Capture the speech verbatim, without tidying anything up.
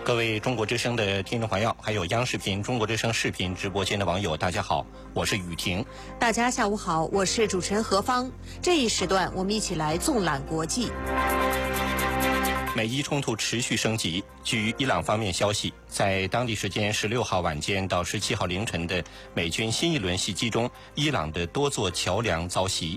各位中国之声的听众朋友，还有央视频中国之声视频直播间的网友，大家好，我是雨婷。 大家下午好，我是主持人何芳。这一时段我们一起来纵览国际。 美伊冲突持续升级。据伊朗方面消息，在当地时间十六号晚间到十七号凌晨的美军新一轮袭击中，伊朗的多座桥梁遭袭，